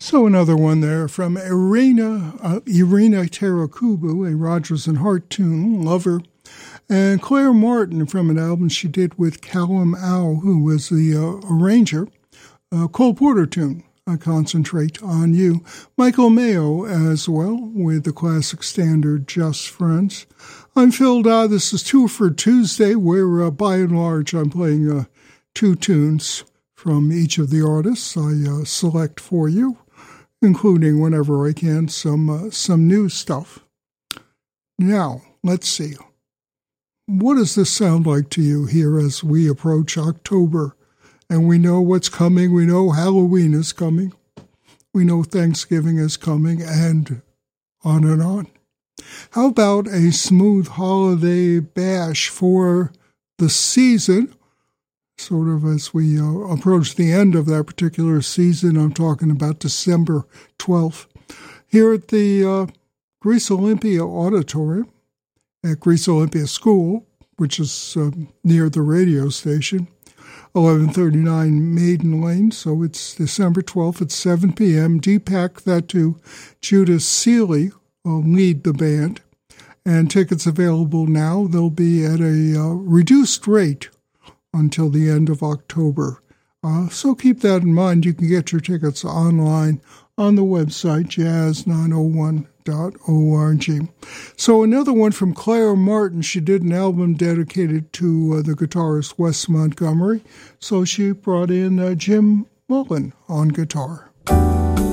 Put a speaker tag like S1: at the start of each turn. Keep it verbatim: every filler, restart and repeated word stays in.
S1: So another one there from Irina, uh, Irina Terakubu, a Rodgers and Hart tune, Lover, and Claire Martin from an album she did with Callum Au, who was the uh, arranger, uh, Cole Porter tune, I Concentrate on You. Michael Mayo as well with the classic standard Just Friends. I'm Phil Dodd. This is Two for Tuesday, where uh, by and large I'm playing uh, two tunes from each of the artists I uh, select for you, including, whenever I can, some uh, some new stuff. Now, let's see. What does this sound like to you here as we approach October? And we know what's coming. We know Halloween is coming. We know Thanksgiving is coming, and on and on. How about a smooth holiday bash for the season? Sort of as we uh, approach the end of that particular season. I'm talking about December twelfth. Here at the uh, Greece Olympia Auditorium at Greece Olympia School, which is uh, near the radio station, eleven thirty-nine Maiden Lane. So it's December twelfth at seven p.m. Deepak Thatu, Judas Seeley will lead the band. And tickets available now. They'll be at a uh, reduced rate until the end of October. Uh, so keep that in mind. You can get your tickets online on the website, jazz nine oh one dot org. So another one from Claire Martin. She did an album dedicated to uh, the guitarist Wes Montgomery. So she brought in uh, Jim Mullen on guitar.